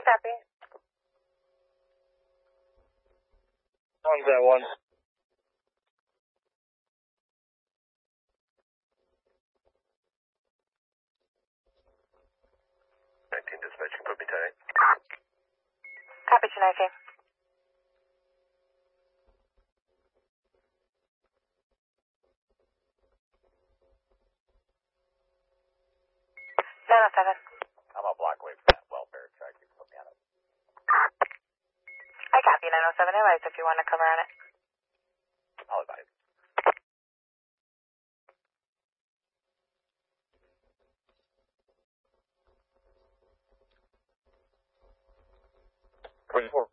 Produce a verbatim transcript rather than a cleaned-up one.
copy. One's that one. nineteen dispatching, put me tight. Copy two nineteen. nine oh seven. I'm a block away from that welfare truck. You can put me on it. I copy nine oh seven. Advise if you want to cover on it. I'll advise. twenty-four.